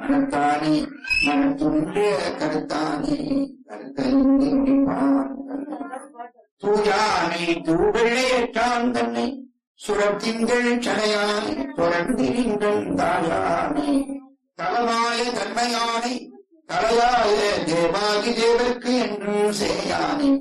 மனத்தானே மனத்துண்டே கருத்தானே தூயானை தூவெள்ளையற்றான் தன்னை சுரத்திங்கள் சடையானை தொடர்ந்திருந்தன் தாயானை தலமாய தன்மையானை தலையாய தேவாதி தேவர்க்கு என்றும் சேயானை